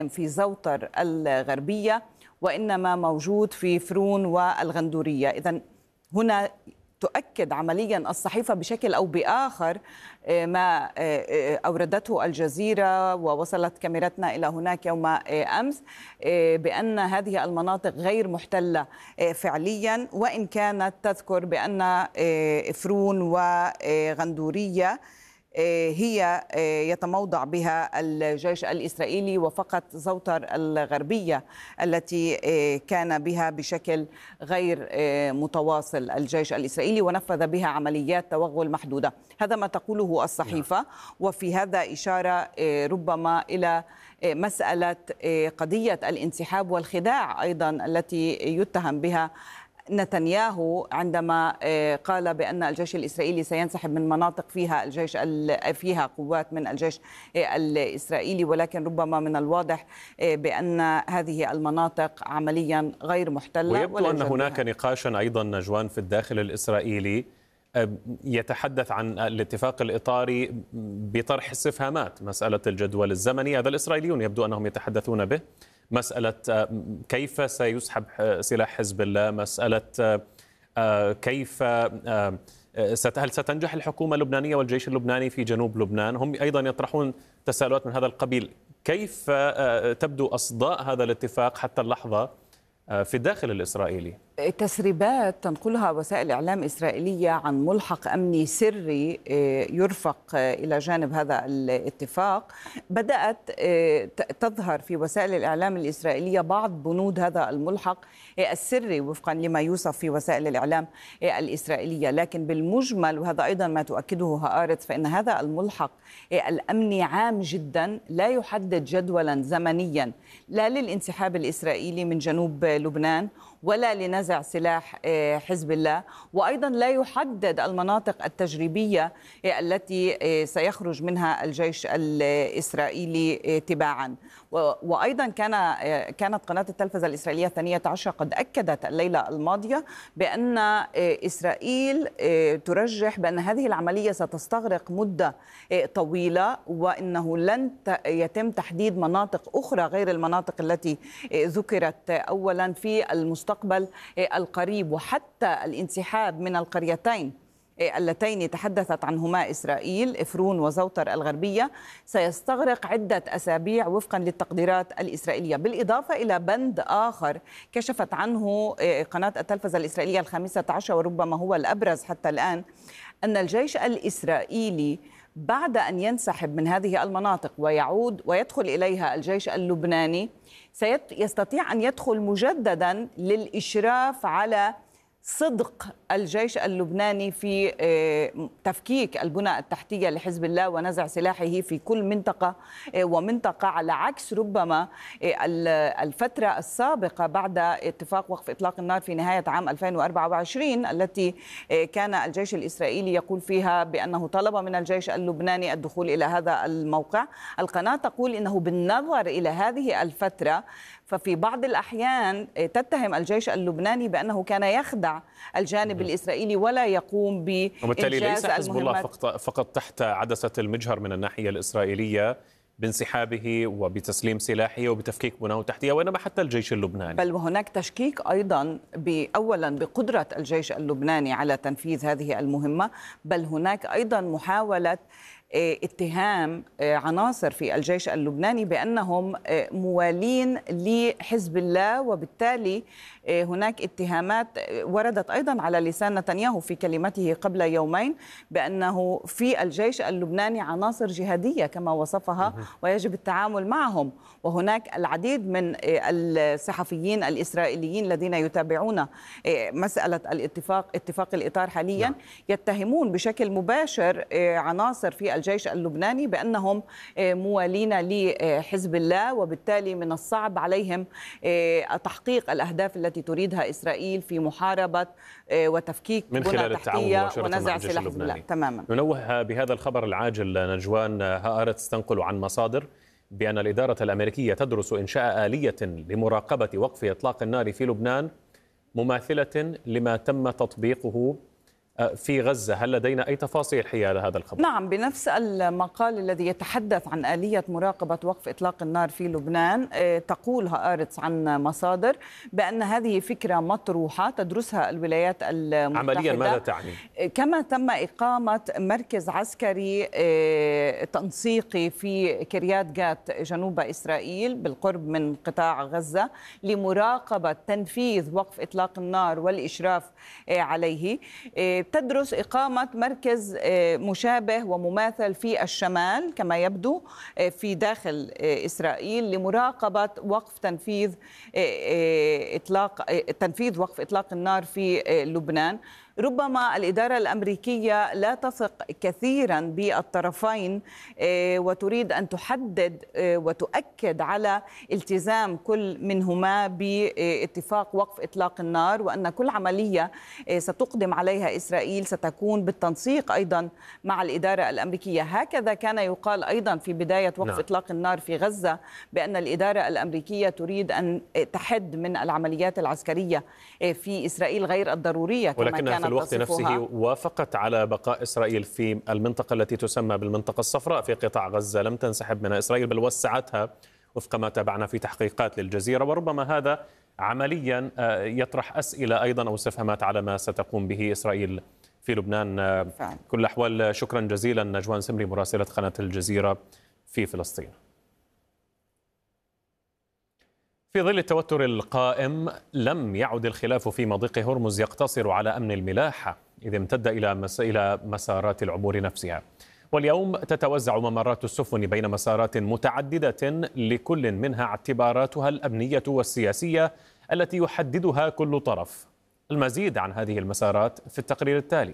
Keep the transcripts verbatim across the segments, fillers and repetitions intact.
في زوطر الغربية، وإنما موجود في فرون والغندورية. إذن هنا تؤكد عمليا الصحيفة بشكل أو بآخر ما أوردته الجزيرة، ووصلت كاميرتنا إلى هناك يوم أمس، بأن هذه المناطق غير محتلة فعليا، وإن كانت تذكر بأن فرون وغندورية هي يتموضع بها الجيش الإسرائيلي، وفقط زوطر الغربية التي كان بها بشكل غير متواصل الجيش الإسرائيلي ونفذ بها عمليات توغل محدودة. هذا ما تقوله الصحيفة. وفي هذا إشارة ربما إلى مسألة قضية الانسحاب والخداع أيضا التي يتهم بها نتنياهو عندما قال بأن الجيش الإسرائيلي سينسحب من مناطق فيها الجيش فيها قوات من الجيش الإسرائيلي، ولكن ربما من الواضح بأن هذه المناطق عمليا غير محتلة. ويبدو أن هناك نقاشا أيضا نجوان في الداخل الإسرائيلي يتحدث عن الاتفاق الإطاري بطرح استفهامات، مسألة الجدول الزمني هذا الإسرائيليون يبدو أنهم يتحدثون به، مسألة كيف سيسحب سلاح حزب الله، مسألة كيف هل ستنجح الحكومة اللبنانية والجيش اللبناني في جنوب لبنان. هم أيضا يطرحون تساؤلات من هذا القبيل. كيف تبدو أصداء هذا الاتفاق حتى اللحظة في الداخل الإسرائيلي؟ تسريبات تنقلها وسائل إعلام إسرائيلية عن ملحق أمني سري يرفق إلى جانب هذا الاتفاق بدأت تظهر في وسائل الإعلام الإسرائيلية بعض بنود هذا الملحق السري وفقا لما يوصف في وسائل الإعلام الإسرائيلية، لكن بالمجمل، وهذا أيضا ما تؤكده هآرتس، فإن هذا الملحق الأمني عام جدا، لا يحدد جدولا زمنيا لا للانسحاب الإسرائيلي من جنوب لبنان ولا لنزع سلاح حزب الله، وأيضا لا يحدد المناطق التجريبية التي سيخرج منها الجيش الإسرائيلي تباعا. وأيضا كان كانت قناة التلفزة الإسرائيلية الثانية عشر قد أكدت الليلة الماضية بأن إسرائيل ترجح بأن هذه العملية ستستغرق مدة طويلة، وأنه لن يتم تحديد مناطق أخرى غير المناطق التي ذكرت أولا في المستقبل القريب، وحتى الانسحاب من القريتين اللتين تحدثت عنهما إسرائيل فرون وزوطر الغربية سيستغرق عدة أسابيع وفقا للتقديرات الإسرائيلية، بالإضافة إلى بند آخر كشفت عنه قناة التلفزة الإسرائيلية الخامسة عشر وربما هو الأبرز حتى الآن، أن الجيش الإسرائيلي بعد أن ينسحب من هذه المناطق ويعود ويدخل إليها الجيش اللبناني سيستطيع أن يدخل مجددا للإشراف على صدق الجيش اللبناني في تفكيك البنى التحتية لحزب الله ونزع سلاحه في كل منطقة ومنطقة، على عكس ربما الفترة السابقة بعد اتفاق وقف إطلاق النار في نهاية عام ألفين وأربعة وعشرين التي كان الجيش الإسرائيلي يقول فيها بأنه طلب من الجيش اللبناني الدخول إلى هذا الموقع. القناة تقول إنه بالنظر إلى هذه الفترة ففي بعض الأحيان تتهم الجيش اللبناني بأنه كان يخدع الجانب الإسرائيلي ولا يقوم بإنجاز وبالتالي ليس حزب الله المهمات فقط تحت عدسة المجهر من الناحية الإسرائيلية بانسحابه وبتسليم سلاحه وبتفكيك بناه التحتية، وإنما حتى الجيش اللبناني. بل وهناك تشكيك أيضا أولا بقدرة الجيش اللبناني على تنفيذ هذه المهمة، بل هناك أيضا محاولة اتهام عناصر في الجيش اللبناني بأنهم موالين لحزب الله، وبالتالي هناك اتهامات وردت أيضا على لسان نتنياهو في كلمته قبل يومين بأنه في الجيش اللبناني عناصر جهادية كما وصفها ويجب التعامل معهم. وهناك العديد من الصحفيين الإسرائيليين الذين يتابعون مسألة الاتفاق اتفاق الإطار حاليا يتهمون بشكل مباشر عناصر في الجيش اللبناني بأنهم موالين لحزب الله، وبالتالي من الصعب عليهم تحقيق الأهداف التي تريدها إسرائيل في محاربة وتفكيك من خلال التعاون ونزع سلاح حزب الله. تماما. ننوه بهذا الخبر العاجل نجوان، هآرتس تنقل عن مصادر بأن الإدارة الأمريكية تدرس إنشاء آلية لمراقبة وقف إطلاق النار في لبنان مماثلة لما تم تطبيقه في غزة. هل لدينا أي تفاصيل حيال هذا الخبر؟ نعم، بنفس المقال الذي يتحدث عن آلية مراقبة وقف إطلاق النار في لبنان تقول هآرتس عن مصادر بأن هذه فكرة مطروحة تدرسها الولايات المتحدة. عمليا ماذا تعني؟ كما تم إقامة مركز عسكري تنسيقي في كريات جات جنوب إسرائيل بالقرب من قطاع غزة لمراقبة تنفيذ وقف إطلاق النار والإشراف عليه. تدرس إقامة مركز مشابه ومماثل في الشمال كما يبدو في داخل إسرائيل لمراقبة وقف تنفيذ إطلاق تنفيذ وقف إطلاق النار في لبنان. ربما الإدارة الأمريكية لا تثق كثيرا بالطرفين وتريد أن تحدد وتؤكد على التزام كل منهما باتفاق وقف إطلاق النار، وأن كل عملية ستقدم عليها إسرائيل ستكون بالتنسيق أيضا مع الإدارة الأمريكية. هكذا كان يقال أيضا في بداية وقف نعم. إطلاق النار في غزة بأن الإدارة الأمريكية تريد أن تحد من العمليات العسكرية في إسرائيل غير الضرورية كما كان في الوقت نفسه وافقت على بقاء إسرائيل في المنطقة التي تسمى بالمنطقة الصفراء في قطاع غزة، لم تنسحب منها إسرائيل بل وسعتها وفق ما تابعنا في تحقيقات للجزيرة. وربما هذا عمليا يطرح أسئلة أيضا أو استفهامات على ما ستقوم به إسرائيل في لبنان. فعلا. كل الأحوال شكرا جزيلا نجوان سمري مراسلة قناة الجزيرة في فلسطين. في ظل التوتر القائم لم يعد الخلاف في مضيق هرمز يقتصر على أمن الملاحة، إذ امتد إلى مس... إلى مسارات العبور نفسها. واليوم تتوزع ممرات السفن بين مسارات متعددة لكل منها اعتباراتها الأمنية والسياسية التي يحددها كل طرف. المزيد عن هذه المسارات في التقرير التالي.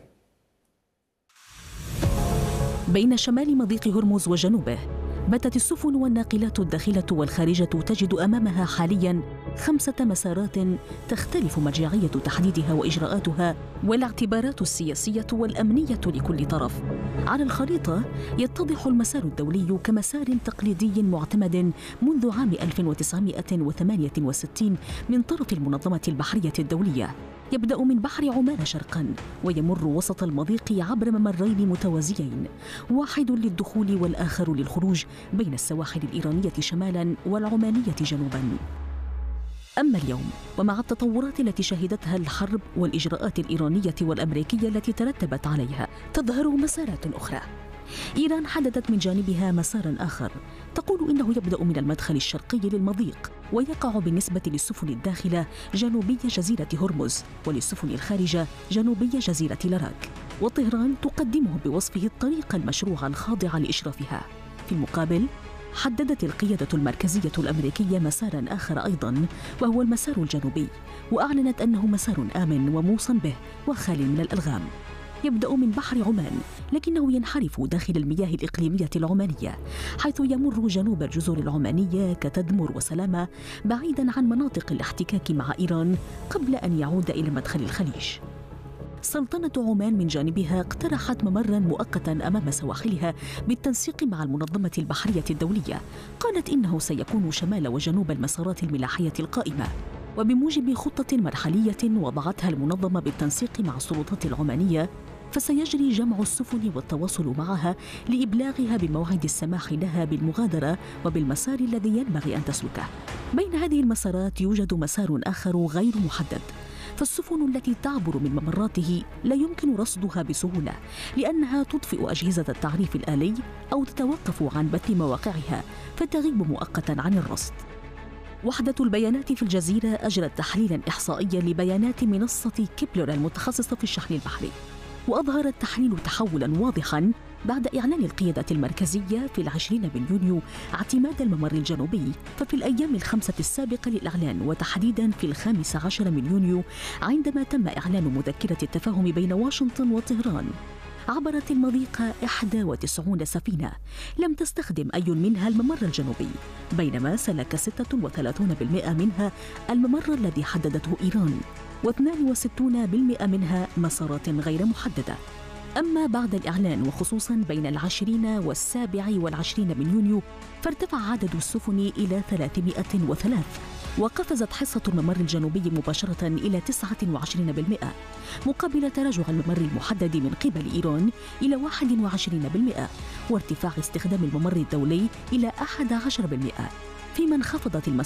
بين شمال مضيق هرمز وجنوبه باتت السفن والناقلات الداخلة والخارجة تجد أمامها حالياً خمسة مسارات تختلف مرجعية تحديدها وإجراءاتها والاعتبارات السياسية والأمنية لكل طرف. على الخريطة يتضح المسار الدولي كمسار تقليدي معتمد منذ عام ألف وتسعمائة وثمانية وستين من طرف المنظمة البحرية الدولية، يبدأ من بحر عمان شرقاً ويمر وسط المضيق عبر ممرين متوازيين، واحد للدخول والآخر للخروج بين السواحل الإيرانية شمالاً والعمانية جنوباً. أما اليوم ومع التطورات التي شهدتها الحرب والإجراءات الإيرانية والأمريكية التي ترتبت عليها، تظهر مسارات أخرى. إيران حددت من جانبها مساراً آخر تقول إنه يبدأ من المدخل الشرقي للمضيق ويقع بالنسبة للسفن الداخلة جنوبي جزيرة هرمز وللسفن الخارجة جنوبي جزيرة لاراك، وطهران تقدمه بوصفه الطريق المشروع الخاضع لإشرافها. في المقابل حددت القيادة المركزية الأمريكية مساراً آخر أيضاً وهو المسار الجنوبي، وأعلنت أنه مسار آمن وموصى به وخالي من الألغام. يبدأ من بحر عمان لكنه ينحرف داخل المياه الإقليمية العمانية، حيث يمر جنوب الجزر العمانية كتدمر وسلامة بعيداً عن مناطق الاحتكاك مع إيران قبل أن يعود إلى مدخل الخليج. سلطنة عمان من جانبها اقترحت ممراً مؤقتاً أمام سواحلها بالتنسيق مع المنظمة البحرية الدولية، قالت إنه سيكون شمال وجنوب المسارات الملاحية القائمة، وبموجب خطة مرحلية وضعتها المنظمة بالتنسيق مع السلطات العمانية، فسيجري جمع السفن والتواصل معها لإبلاغها بموعد السماح لها بالمغادرة وبالمسار الذي ينبغي أن تسلكه. بين هذه المسارات يوجد مسار آخر غير محدد، فالسفن التي تعبر من ممراته لا يمكن رصدها بسهولة لأنها تطفئ أجهزة التعريف الآلي أو تتوقف عن بث مواقعها فتغيب مؤقتاً عن الرصد. وحدة البيانات في الجزيرة أجرت تحليلاً إحصائياً لبيانات منصة كيبلر المتخصصة في الشحن البحري، وأظهر التحليل تحولاً واضحاً بعد إعلان القيادة المركزية في العشرين من يونيو اعتماد الممر الجنوبي. ففي الأيام الخمسة السابقة للإعلان وتحديداً في الخامس عشر من يونيو عندما تم إعلان مذكرة التفاهم بين واشنطن وطهران، عبرت المضيق إحدى وتسعين سفينة لم تستخدم أي منها الممر الجنوبي، بينما سلك ستة وثلاثين بالمئة منها الممر الذي حددته إيران، واثنين وستين بالمئة منها مسارات غير محددة. أما بعد الإعلان وخصوصاً بين العشرين والسابع والعشرين من يونيو فارتفع عدد السفن إلى ثلاثمائة وثلاثة، وقفزت حصة الممر الجنوبي مباشرة إلى تسعة وعشرين بالمئة مقابل تراجع الممر المحدد من قبل إيران إلى واحد وعشرين بالمئة وارتفاع استخدام الممر الدولي إلى أحد عشر بالمئة، فيما انخفضت المسافة